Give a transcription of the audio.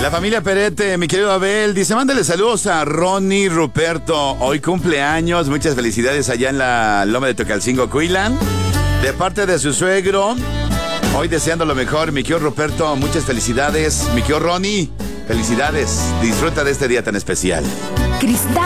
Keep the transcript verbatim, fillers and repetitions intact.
La familia Perete, mi querido Abel, dice, mándale saludos a Ronnie Ruperto. Hoy cumpleaños, muchas felicidades allá en la Loma de Tocalcingo, Cuilan. De parte de su suegro, hoy deseando lo mejor, mi querido Ruperto, muchas felicidades. Mi querido Ronnie, felicidades. Disfruta de este día tan especial. Cristal.